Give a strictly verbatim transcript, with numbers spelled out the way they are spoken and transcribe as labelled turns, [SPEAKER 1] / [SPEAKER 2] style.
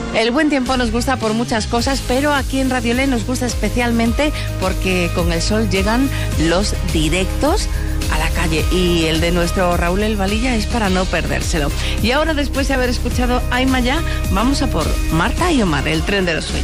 [SPEAKER 1] El buen tiempo nos gusta por muchas cosas, pero aquí en Radio Le nos gusta especialmente porque con el sol llegan los directos a la calle, y el de nuestro Raúl El Valilla es para no perdérselo. Y ahora, después de haber escuchado Ay Maya, vamos a por Marta y Omar, el tren de los sueños.